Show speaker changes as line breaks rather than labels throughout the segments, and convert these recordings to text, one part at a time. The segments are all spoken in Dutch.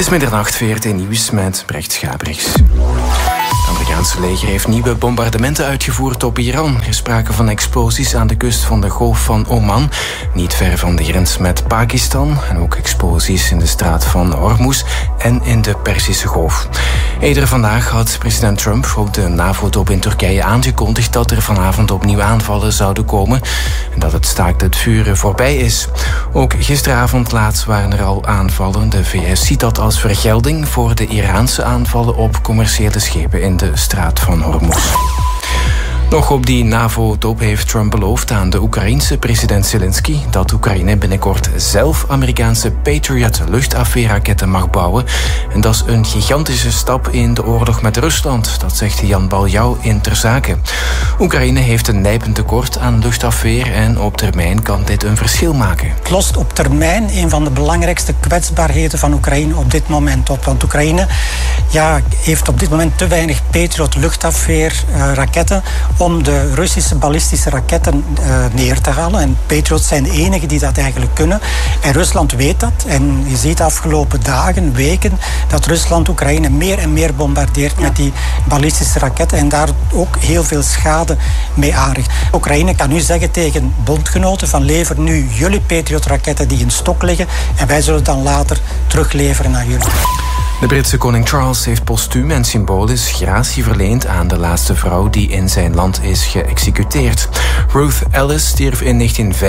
is middernacht, VRT Nieuws met Brecht Schabrichs. Het Amerikaanse leger heeft nieuwe bombardementen uitgevoerd op Iran. Er is sprake van explosies aan de kust van de Golf van Oman, niet ver van de grens met Pakistan, en ook explosies in de straat van Hormuz en in de Perzische Golf. Eerder vandaag had president Trump op de NAVO-top in Turkije aangekondigd dat er vanavond opnieuw aanvallen zouden komen en dat het staakt het vuren voorbij is. Ook gisteravond laat waren er al aanvallen. De VS ziet dat als vergelding voor de Iraanse aanvallen op commerciële schepen in de straat van Hormuz. Nog op die NAVO-top heeft Trump beloofd aan de Oekraïense president Zelensky dat Oekraïne binnenkort zelf Amerikaanse Patriot luchtafweerraketten mag bouwen. En dat is een gigantische stap in de oorlog met Rusland, dat zegt Jan Baljouw in Ter Zake. Oekraïne heeft een nijpend tekort aan luchtafweer en op termijn kan dit een verschil maken.
Het lost op termijn een van de belangrijkste kwetsbaarheden van Oekraïne op dit moment op. Want Oekraïne heeft op dit moment te weinig Patriot luchtafweerraketten om de Russische ballistische raketten neer te halen. En Patriots zijn de enigen die dat eigenlijk kunnen. En Rusland weet dat. En je ziet de afgelopen dagen, weken, dat Rusland Oekraïne meer en meer bombardeert met die ballistische raketten en daar ook heel veel schade mee aanricht. Oekraïne kan nu zeggen tegen bondgenoten van lever nu jullie Patriot-raketten die in stok liggen en wij zullen dan later terugleveren naar jullie.
De Britse koning Charles heeft postuum en symbolisch gratie verleend aan de laatste vrouw die in zijn land is geëxecuteerd. Ruth Ellis stierf in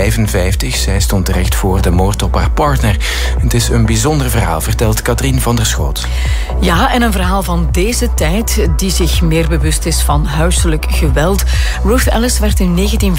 1955. Zij stond terecht voor de moord op haar partner. Het is een bijzonder verhaal, vertelt Katrien van der Schoot.
Ja, en een verhaal van deze tijd die zich meer bewust is van huiselijk geweld. Ruth Ellis werd in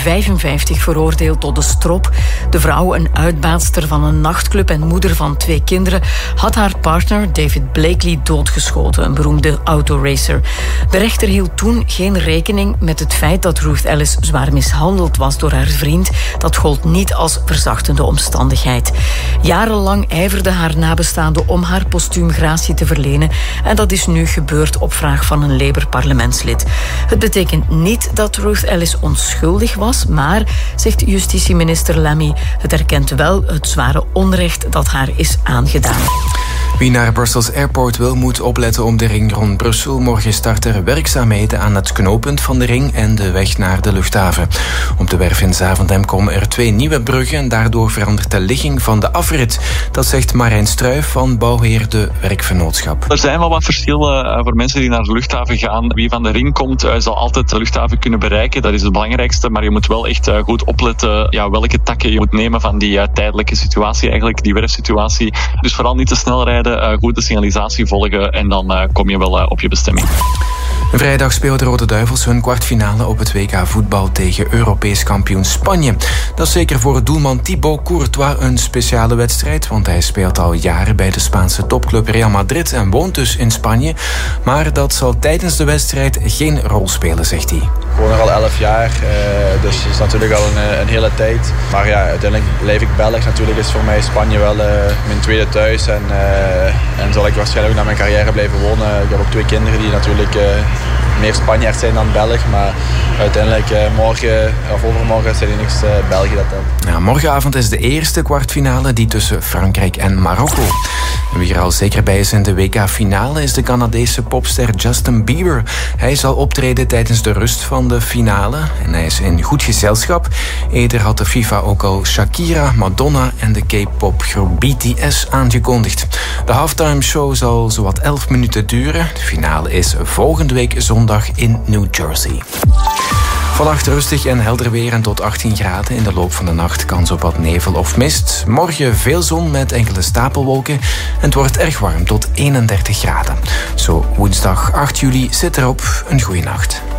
1955 veroordeeld tot de strop. De vrouw, een uitbaatster van een nachtclub en moeder van 2 kinderen, had haar partner David Blakely doodgeschoten, een beroemde autoracer. De rechter hield toen geen rekening met het feit dat Ruth Ellis zwaar mishandeld was door haar vriend. Dat gold niet als verzachtende omstandigheid. Jarenlang ijverde haar nabestaanden om haar postuum gratie te verlenen en dat is nu gebeurd op vraag van een Labour-parlementslid. Het betekent niet dat Ruth Ellis onschuldig was, maar, zegt justitieminister Lamy, het erkent wel het zware onrecht dat haar is aangedaan.
Wie naar Brussels Airport wil, moet opletten op de ring rond Brussel. Morgen starten er werkzaamheden aan het knooppunt van de ring en de weg naar de luchthaven. Op de werf in Zaventem komen er 2 nieuwe bruggen en daardoor verandert de ligging van de afrit. Dat zegt Marijn Struijf van Bouwheer de Werkvernootschap.
Er zijn wel wat verschillen voor mensen die naar de luchthaven gaan. Wie van de ring komt, zal altijd de luchthaven kunnen bereiken. Dat is het belangrijkste, maar je moet wel echt goed opletten welke takken je moet nemen van die tijdelijke situatie, eigenlijk die werfsituatie. Dus vooral niet te snel rijden. Goed de signalisatie volgen en dan kom je wel op je bestemming.
Vrijdag speelt de Rode Duivels hun kwartfinale op het WK voetbal tegen Europees kampioen Spanje. Dat is zeker voor doelman Thibaut Courtois een speciale wedstrijd, want hij speelt al jaren bij de Spaanse topclub Real Madrid en woont dus in Spanje. Maar dat zal tijdens de wedstrijd geen rol spelen, zegt hij.
Ik woon er al 11 jaar, dus het is natuurlijk al een hele tijd. Maar ja, uiteindelijk blijf ik Belg. Natuurlijk is voor mij Spanje wel mijn tweede thuis en zal ik waarschijnlijk ook naar mijn carrière blijven wonen. Ik heb ook 2 kinderen die natuurlijk meer Spanjaard zijn dan Belg, maar uiteindelijk morgen of overmorgen zijn die niks België dat telt.
Ja, morgenavond is de eerste kwartfinale, die tussen Frankrijk en Marokko. En wie er al zeker bij is in de WK-finale is de Canadese popster Justin Bieber. Hij zal optreden tijdens de rust van de finale en hij is in goed gezelschap. Eerder had de FIFA ook al Shakira, Madonna en de K-pop groep BTS aangekondigd. De halftime show zal zowat 11 minuten duren. De finale is volgende week zondag in New Jersey. Vannacht rustig en helder weer en tot 18 graden. In de loop van de nacht kans op wat nevel of mist. Morgen veel zon met enkele stapelwolken. En het wordt erg warm tot 31 graden. Zo woensdag 8 juli zit erop. Een goeie nacht.